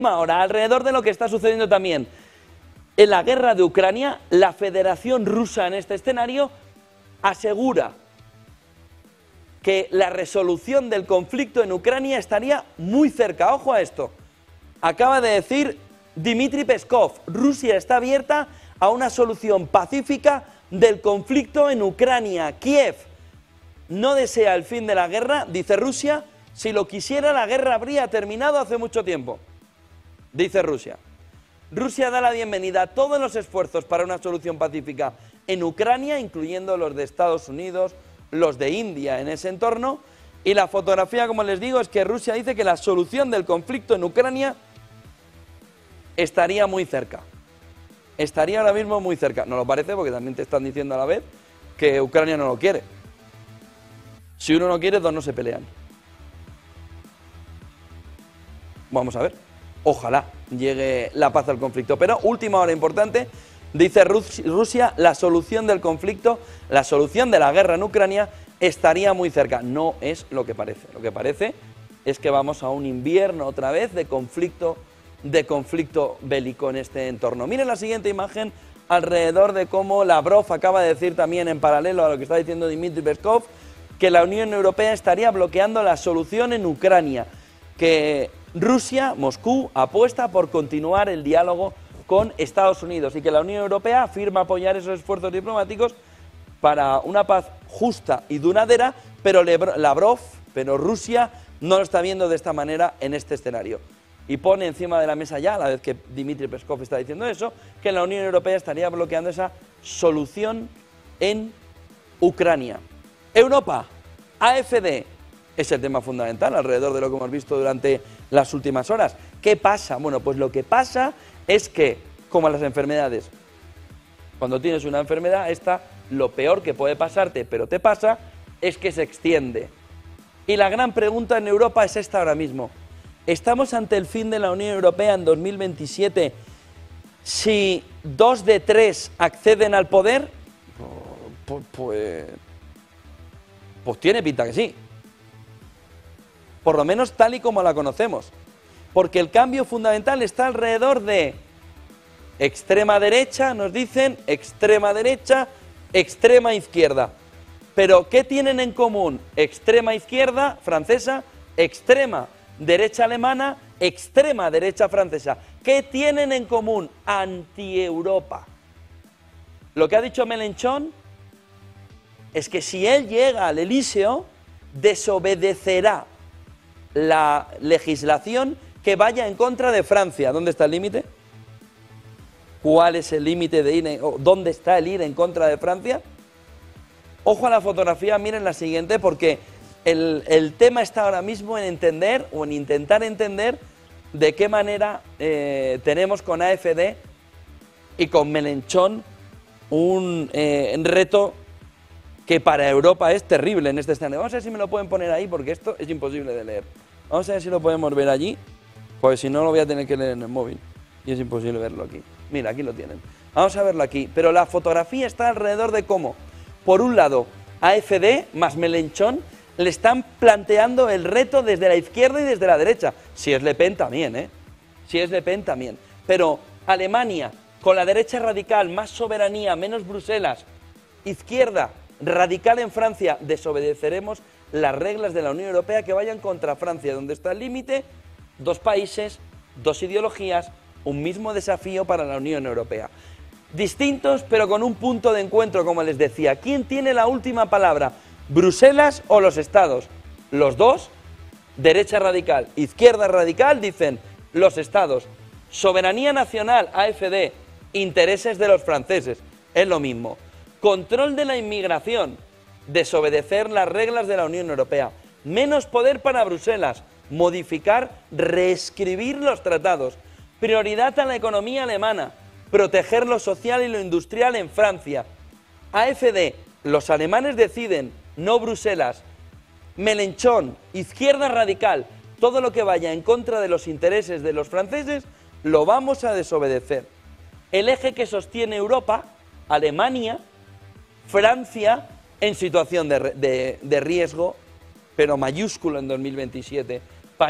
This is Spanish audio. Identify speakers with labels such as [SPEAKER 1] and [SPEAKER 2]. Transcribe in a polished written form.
[SPEAKER 1] Ahora, alrededor de lo que está sucediendo también en la guerra de Ucrania, la Federación Rusa en este escenario asegura que la resolución del conflicto en Ucrania estaría muy cerca. Ojo a esto. Acaba de decir Dmitry Peskov, Rusia está abierta a una solución pacífica del conflicto en Ucrania. Kiev no desea el fin de la guerra, dice Rusia. Si lo quisiera, la guerra habría terminado hace mucho tiempo, dice Rusia. Rusia da la bienvenida a todos los esfuerzos para una solución pacífica en Ucrania, incluyendo los de Estados Unidos, los de India en ese entorno. Y la fotografía, como les digo, es que Rusia dice que la solución del conflicto en Ucrania estaría muy cerca. Estaría ahora mismo muy cerca. No lo parece porque también te están diciendo a la vez que Ucrania no lo quiere. Si uno no quiere, dos no se pelean. Vamos a ver. Ojalá llegue la paz al conflicto. Pero última hora importante, dice Rusia, la solución del conflicto, la solución de la guerra en Ucrania estaría muy cerca. No es lo que parece. Lo que parece es que vamos a un invierno otra vez de conflicto bélico en este entorno. Miren la siguiente imagen alrededor de cómo Lavrov acaba de decir también, en paralelo a lo que está diciendo Dmitry Peskov, que la Unión Europea estaría bloqueando la solución en Ucrania, que Rusia, Moscú, apuesta por continuar el diálogo con Estados Unidos y que la Unión Europea afirma apoyar esos esfuerzos diplomáticos para una paz justa y duradera, pero Rusia no lo está viendo de esta manera en este escenario. Y pone encima de la mesa ya, a la vez que Dmitry Peskov está diciendo eso, que la Unión Europea estaría bloqueando esa solución en Ucrania. Europa, AfD, es el tema fundamental alrededor de lo que hemos visto durante las últimas horas. ¿Qué pasa? Bueno, pues lo que pasa es que, como las enfermedades, cuando tienes una enfermedad, lo peor que puede pasarte, pero te pasa, es que se extiende. Y la gran pregunta en Europa es esta ahora mismo. ¿Estamos ante el fin de la Unión Europea en 2027 si 2 de 3 acceden al poder? Pues tiene pinta que sí. Por lo menos tal y como la conocemos. Porque el cambio fundamental está alrededor de extrema derecha, nos dicen, extrema derecha, extrema izquierda. Pero ¿qué tienen en común? Extrema izquierda francesa, extrema derecha alemana, extrema derecha francesa. ¿Qué tienen en común? Anti-Europa. Lo que ha dicho Mélenchon es que si él llega al Elíseo, desobedecerá la legislación que vaya en contra de Francia. ¿Dónde está el límite? ¿Cuál es el límite de ir dónde está el ir en contra de Francia? Ojo a la fotografía, miren la siguiente, porque el tema está ahora mismo en entender o en intentar entender de qué manera tenemos con AfD y con Mélenchon un reto que para Europa es terrible en este escenario. Vamos a ver si me lo pueden poner ahí, porque esto es imposible de leer. Vamos a ver si lo podemos ver allí, porque si no lo voy a tener que leer en el móvil y es imposible verlo aquí. Mira, aquí lo tienen. Vamos a verlo aquí, pero la fotografía está alrededor de cómo, por un lado, AfD más Mélenchon le están planteando el reto desde la izquierda y desde la derecha. Si es Le Pen también, Si es Le Pen también. Pero Alemania, con la derecha radical, más soberanía, menos Bruselas, izquierda radical en Francia, desobedeceremos las reglas de la Unión Europea que vayan contra Francia. ¿Dónde está el límite? 2 países, 2 ideologías, un mismo desafío para la Unión Europea. Distintos, pero con un punto de encuentro, como les decía. ¿Quién tiene la última palabra? ¿Bruselas o los Estados? Los dos, derecha radical, izquierda radical, dicen los Estados. Soberanía nacional, AfD, intereses de los franceses, es lo mismo. Control de la inmigración, desobedecer las reglas de la Unión Europea. Menos poder para Bruselas, modificar, reescribir los tratados. Prioridad a la economía alemana, proteger lo social y lo industrial en Francia. AfD, los alemanes deciden, no Bruselas. Mélenchon, izquierda radical, todo lo que vaya en contra de los intereses de los franceses, lo vamos a desobedecer. El eje que sostiene Europa, Alemania, Francia, en situación de riesgo, pero mayúsculo en 2027,